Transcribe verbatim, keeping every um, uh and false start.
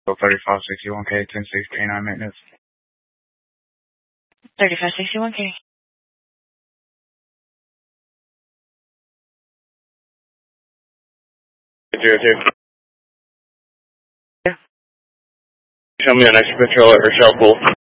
So thirty-five sixty-one K, ten six canine maintenance. thirty-five sixty-one K. Zero two. Yeah. Show me an extra patrol at Rochelle Pool.